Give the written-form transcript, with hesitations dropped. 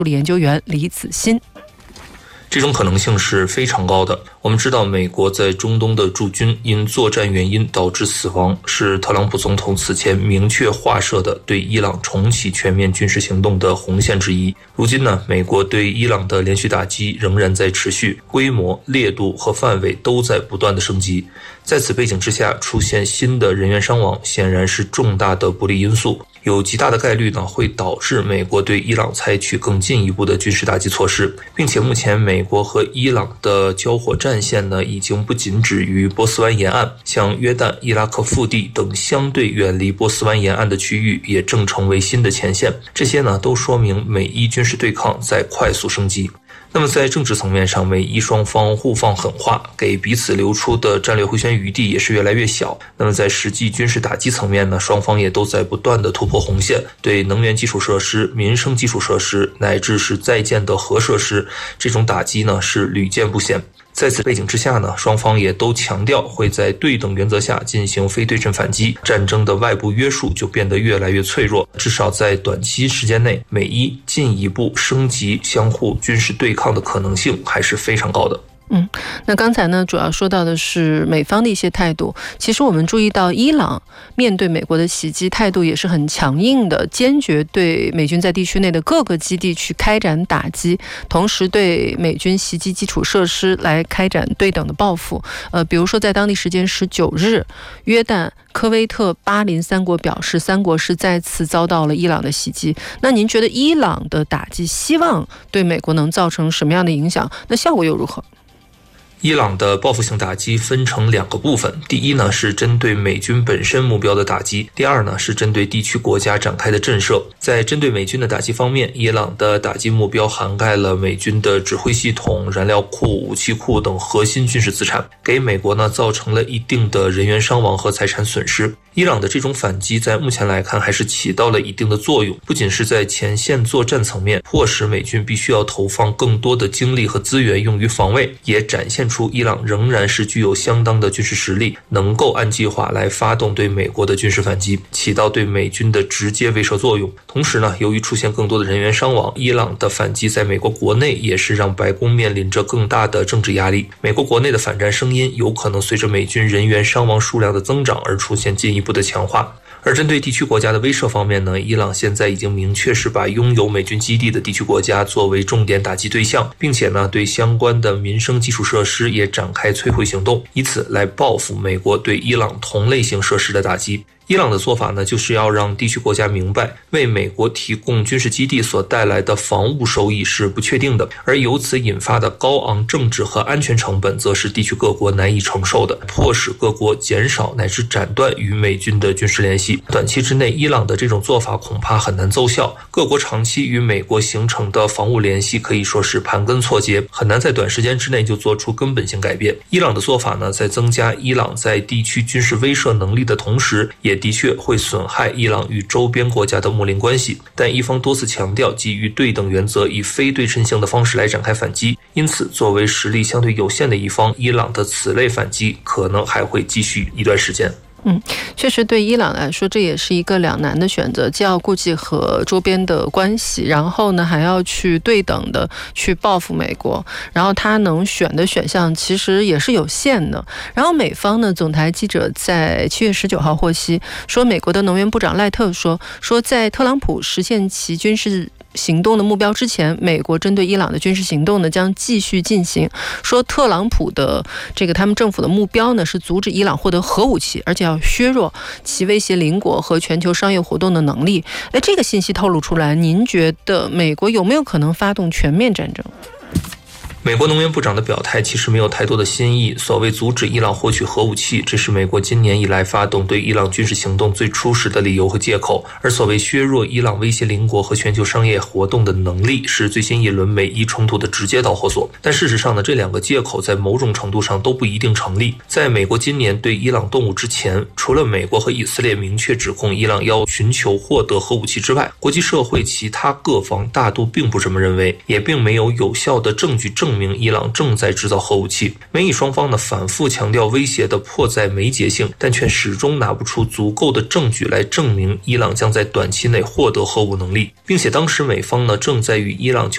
研究员李子欣。 这种可能性是非常高的。我们知道，美国在中东的驻军因作战原因导致死亡，是特朗普总统此前明确划设的对伊朗重启全面军事行动的红线之一。如今呢，美国对伊朗的连续打击仍然在持续，规模、烈度和范围都在不断的升级。在此背景之下，出现新的人员伤亡，显然是重大的不利因素，有极大的概率呢会导致美国对伊朗采取更进一步的军事打击措施，并且目前美国和伊朗的交火战线呢已经不仅止于波斯湾沿岸，像约旦、伊拉克腹地等相对远离波斯湾沿岸的区域也正成为新的前线，这些呢都说明美伊军事对抗在快速升级。那么在政治层面上，美伊双方互放狠话，给彼此留出的战略回旋余地也是越来越小。那么在实际军事打击层面呢，双方也都在不断的突破红线，对能源基础设施、民生基础设施乃至是在建的核设施，这种打击呢是屡见不鲜。在此背景之下呢，双方也都强调会在对等原则下进行非对称反击，战争的外部约束就变得越来越脆弱。至少在短期时间内，美伊进一步升级相互军事对抗的可能性还是非常高的。 那刚才呢，主要说到的是美方的一些态度。其实我们注意到，伊朗面对美国的袭击态度也是很强硬的，坚决对美军在地区内的各个基地去开展打击，同时对美军袭击基础设施来开展对等的报复。比如说在当地时间19日，约旦、科威特、巴林三国表示，三国是再次遭到了伊朗的袭击。那您觉得伊朗的打击希望对美国能造成什么样的影响？那效果又如何？ 伊朗的报复性打击分成2个部分，第一呢是针对美军本身目标的打击，第二呢是针对地区国家展开的震慑。在针对美军的打击方面，伊朗的打击目标涵盖了美军的指挥系统、燃料库、武器库等核心军事资产，给美国呢造成了一定的人员伤亡和财产损失。伊朗的这种反击在目前来看还是起到了一定的作用，不仅是在前线作战层面迫使美军必须要投放更多的精力和资源用于防卫，也展现出伊朗仍然是具有相当的军事实力，能够按计划来发动对美国的军事反击，起到对美军的直接威慑作用。同时呢，由于出现更多的人员伤亡，伊朗的反击在美国国内也是让白宫面临着更大的政治压力。美国国内的反战声音有可能随着美军人员伤亡数量的增长而出现进一步的强化。而针对地区国家的威慑方面呢，伊朗现在已经明确是把拥有美军基地的地区国家作为重点打击对象，并且呢对相关的民生基础设施也展开摧毁行动，以此来报复美国对伊朗同类型设施的打击。伊朗的做法呢，就是要让地区国家明白，为美国提供军事基地所带来的防务收益是不确定的，而由此引发的高昂政治和安全成本，则是地区各国难以承受的，迫使各国减少乃至斩断与美军的军事联系。短期之内，伊朗的这种做法恐怕很难奏效，各国长期与美国形成的防务联系可以说是盘根错节，很难在短时间之内就做出根本性改变。伊朗的做法呢，在增加伊朗在地区军事威慑能力的同时，也的确会损害伊朗与周边国家的睦邻关系，但伊方多次强调基于对等原则，以非对称性的方式来展开反击，因此作为实力相对有限的一方，伊朗的此类反击可能还会继续一段时间。 确实对伊朗来说，这也是一个两难的选择，既要顾及和周边的关系，然后呢还要去对等的去报复美国，然后他能选的选项其实也是有限的。然后美方呢，总台记者在7月19号获悉，说美国的能源部长赖特说在特朗普实现其军事行动的目标之前，美国针对伊朗的军事行动呢将继续进行。说特朗普的他们政府的目标呢是阻止伊朗获得核武器，而且要削弱其威胁邻国和全球商业活动的能力。这个信息透露出来，您觉得美国有没有可能发动全面战争？ 美国能源部长的表态其实没有太多的新意，所谓阻止伊朗获取核武器，这是美国今年以来发动对伊朗军事行动最初始的理由和借口，而所谓削弱伊朗威胁邻国和全球商业活动的能力，是最新一轮美伊冲突的直接导火索。但事实上呢，这2个借口在某种程度上都不一定成立。在美国今年对伊朗动武之前，除了美国和以色列明确指控伊朗要寻求获得核武器之外，国际社会其他各方大多并不这么认为，也并没有有效的证据证明伊朗正在制造核武器。美以双方呢反复强调威胁的迫在眉睫性，但却始终拿不出足够的证据来证明伊朗将在短期内获得核武能力，并且当时美方呢正在与伊朗就